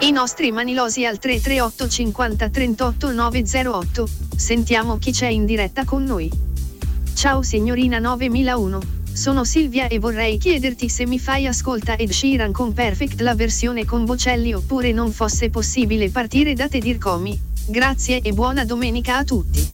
I nostri manilosi al 338 50 38 908, sentiamo chi c'è in diretta con noi. Ciao signorina 9001, sono Silvia e vorrei chiederti se mi fai ascolta Ed Sheeran con Perfect la versione con Bocelli oppure non fosse possibile partire da Te Dircomi. Grazie e buona domenica a tutti.